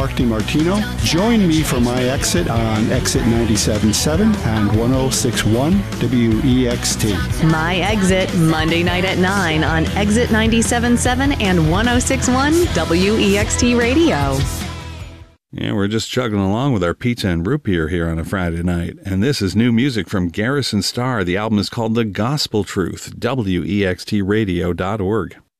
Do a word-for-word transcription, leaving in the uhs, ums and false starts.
Mark DiMartino. Join me for my exit on Exit ninety-seven point seven and one oh six point one W E X T. My Exit, Monday night at nine on Exit ninety-seven point seven and one oh six point one W E X T Radio. Yeah, we're just chugging along with our pizza and root beer here on a Friday night. And this is new music from Garrison Starr. The album is called The Gospel Truth, W E X T radio dot org.